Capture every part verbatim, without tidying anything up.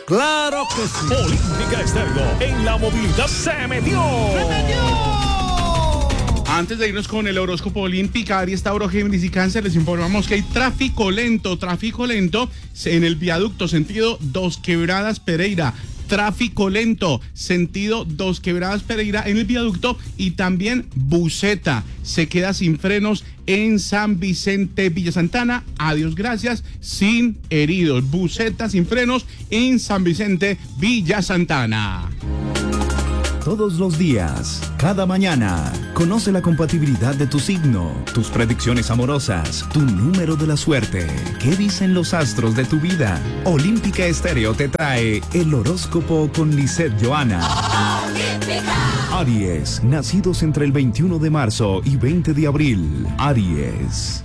¡Claro que sí! Olímpica Estéreo, en la movilidad se metió. ¡Se metió! Antes de irnos con el horóscopo Olímpica, Aries, Tauro, Géminis y Cáncer, les informamos que hay tráfico lento, tráfico lento en el viaducto sentido Dos Quebradas Pereira. Tráfico lento, sentido Dos Quebradas Pereira en el viaducto, y también Buceta se queda sin frenos en San Vicente, Villa Santana. Adiós, gracias, sin heridos. Buceta sin frenos en San Vicente, Villa Santana. Todos los días, cada mañana, conoce la compatibilidad de tu signo, tus predicciones amorosas, tu número de la suerte. ¿Qué dicen los astros de tu vida? Olímpica Estéreo te trae el horóscopo con Lisette Johanna. ¡Olímpica! Aries, nacidos entre el veintiuno de marzo y veinte de abril. Aries.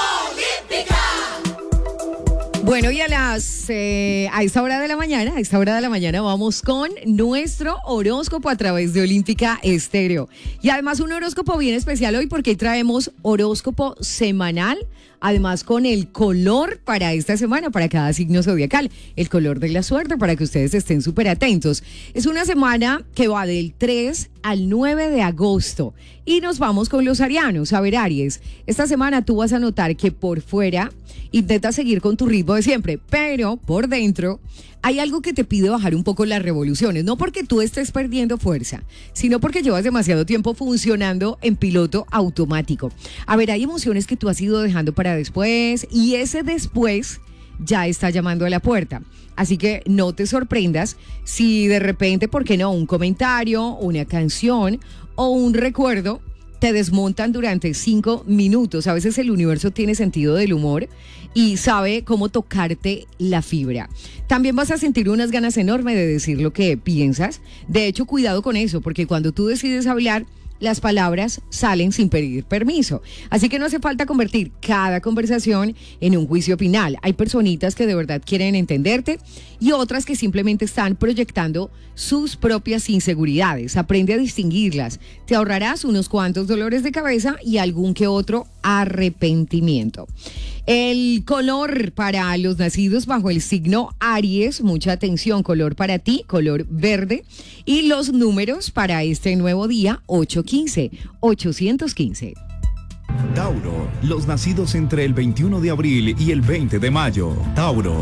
Bueno, y a las eh, a esta hora de la mañana, a esta hora de la mañana vamos con nuestro horóscopo a través de Olímpica Estéreo. Y además un horóscopo bien especial hoy porque traemos horóscopo semanal, además con el color para esta semana, para cada signo zodiacal, el color de la suerte, para que ustedes estén súper atentos. Es una semana que va del tres al nueve de agosto y nos vamos con los arianos. A ver, Aries, esta semana tú vas a notar que por fuera intentas seguir con tu ritmo de siempre, pero por dentro hay algo que te pide bajar un poco las revoluciones, no porque tú estés perdiendo fuerza, sino porque llevas demasiado tiempo funcionando en piloto automático. A ver, hay emociones que tú has ido dejando para después y ese después ya está llamando a la puerta. Así que no te sorprendas si de repente, ¿por qué no? Un comentario, una canción o un recuerdo te desmontan durante cinco minutos. A veces el universo tiene sentido del humor y sabe cómo tocarte la fibra. También vas a sentir unas ganas enormes de decir lo que piensas. De hecho, cuidado con eso, porque cuando tú decides hablar, las palabras salen sin pedir permiso. Así que no hace falta convertir cada conversación en un juicio final. Hay personitas que de verdad quieren entenderte y otras que simplemente están proyectando sus propias inseguridades. Aprende a distinguirlas. Te ahorrarás unos cuantos dolores de cabeza y algún que otro arrepentimiento. El color para los nacidos bajo el signo Aries, mucha atención, color para ti, color verde. Y los números para este nuevo día, ocho quince, ochocientos quince. Tauro, los nacidos entre el veintiuno de abril y el veinte de mayo. Tauro.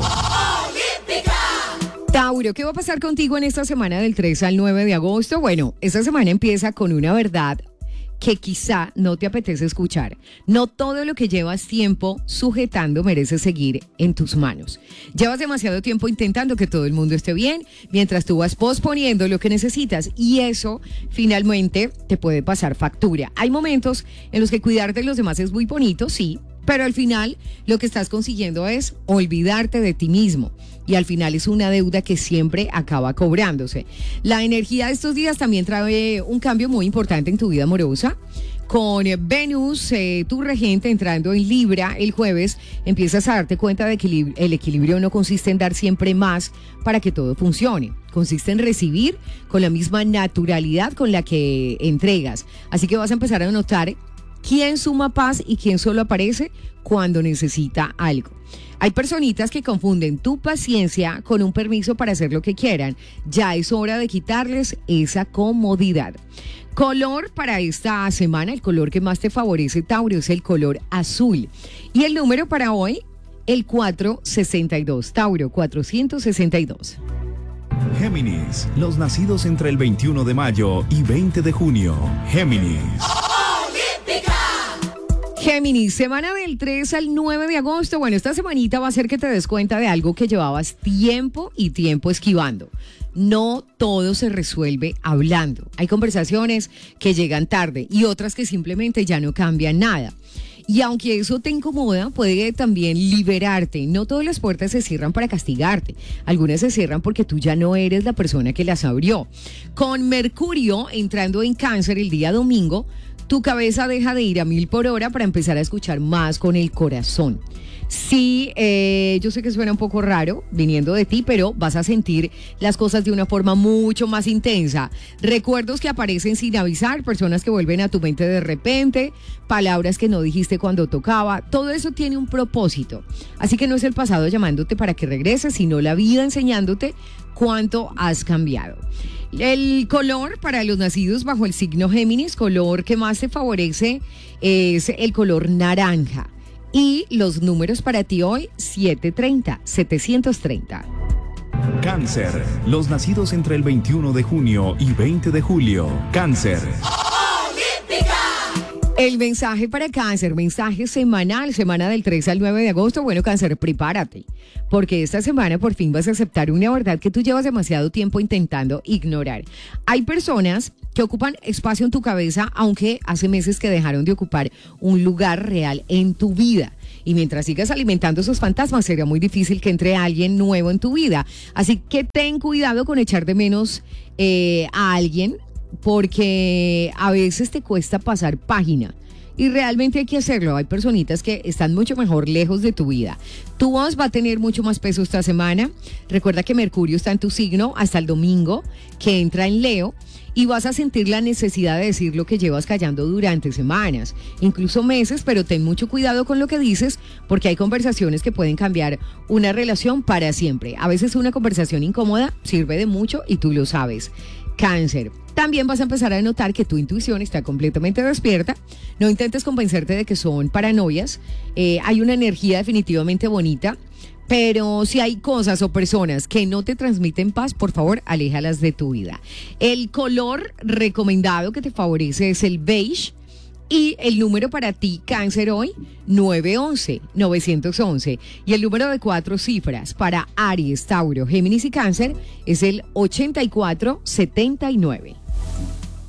Tauro, ¿qué va a pasar contigo en esta semana del tres al nueve de agosto? Bueno, esta semana empieza con una verdad que quizá no te apetece escuchar. No todo lo que llevas tiempo sujetando merece seguir en tus manos. Llevas demasiado tiempo intentando que todo el mundo esté bien, mientras tú vas posponiendo lo que necesitas, y eso finalmente te puede pasar factura. Hay momentos en los que cuidar de los demás es muy bonito, sí, pero al final lo que estás consiguiendo es olvidarte de ti mismo. Y al final es una deuda que siempre acaba cobrándose. La energía de estos días también trae un cambio muy importante en tu vida amorosa. Con Venus, eh, tu regente, entrando en Libra el jueves, empiezas a darte cuenta de que el equilibrio no consiste en dar siempre más para que todo funcione. Consiste en recibir con la misma naturalidad con la que entregas. Así que vas a empezar a notar quién suma paz y quién solo aparece cuando necesita algo. Hay personitas que confunden tu paciencia con un permiso para hacer lo que quieran. Ya es hora de quitarles esa comodidad. Color para esta semana, el color que más te favorece, Tauro, es el color azul. Y el número para hoy, el cuatrocientos sesenta y dos. Tauro, cuatrocientos sesenta y dos. Géminis, los nacidos entre el veintiuno de mayo y veinte de junio. Géminis. Géminis, semana del tres al nueve de agosto. Bueno, esta semanita va a ser que te des cuenta de algo que llevabas tiempo y tiempo esquivando. No todo se resuelve hablando. Hay conversaciones que llegan tarde y otras que simplemente ya no cambian nada. Y aunque eso te incomoda, puede también liberarte. No todas las puertas se cierran para castigarte. Algunas se cierran porque tú ya no eres la persona que las abrió. Con Mercurio entrando en Cáncer el día domingo, tu cabeza deja de ir a mil por hora para empezar a escuchar más con el corazón. Sí, eh, yo sé que suena un poco raro viniendo de ti, pero vas a sentir las cosas de una forma mucho más intensa. Recuerdos que aparecen sin avisar, personas que vuelven a tu mente de repente, palabras que no dijiste cuando tocaba. Todo eso tiene un propósito. Así que no es el pasado llamándote para que regreses, sino la vida enseñándote cuánto has cambiado. El color para los nacidos bajo el signo Géminis, color que más te favorece es el color naranja. Y los números para ti hoy, setecientos treinta, setecientos treinta. Cáncer, los nacidos entre el veintiuno de junio y veinte de julio. Cáncer. El mensaje para Cáncer, mensaje semanal, semana del tres al nueve de agosto. Bueno, Cáncer, prepárate, porque esta semana por fin vas a aceptar una verdad que tú llevas demasiado tiempo intentando ignorar. Hay personas que ocupan espacio en tu cabeza, aunque hace meses que dejaron de ocupar un lugar real en tu vida. Y mientras sigas alimentando esos fantasmas, será muy difícil que entre alguien nuevo en tu vida. Así que ten cuidado con echar de menos eh, a alguien, porque a veces te cuesta pasar página y realmente hay que hacerlo. Hay personitas que están mucho mejor lejos de tu vida. Tu voz va a tener mucho más peso esta semana. Recuerda que Mercurio está en tu signo hasta el domingo, que entra en Leo, y vas a sentir la necesidad de decir lo que llevas callando durante semanas, incluso meses, pero ten mucho cuidado con lo que dices, porque hay conversaciones que pueden cambiar una relación para siempre. A veces una conversación incómoda sirve de mucho y tú lo sabes. Cáncer, también vas a empezar a notar que tu intuición está completamente despierta. No intentes convencerte de que son paranoias. Eh, hay una energía definitivamente bonita, pero si hay cosas o personas que no te transmiten paz, por favor, aléjalas de tu vida. El color recomendado que te favorece es el beige. Y el número para ti, Cáncer, hoy, nueve once, novecientos once. Y el número de cuatro cifras para Aries, Tauro, Géminis y Cáncer es el ochenta y cuatro setenta y nueve.